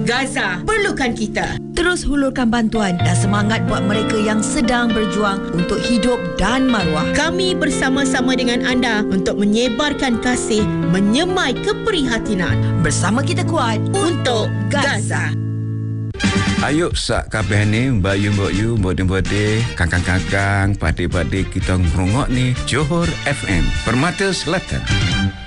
Gaza perlukan kita. Terus hulurkan bantuan dan semangat buat mereka yang sedang berjuang untuk hidup dan maruah. Kami bersama-sama dengan anda untuk menyebarkan kasih, menyemai keprihatinan. Bersama kita kuat Untuk Gaza. Ayo sak kabeh ni mbayu mbok-yu mbode-mbode kakang-kakang pade-pade kita ngrungok ni Johor FM Permata Selatan.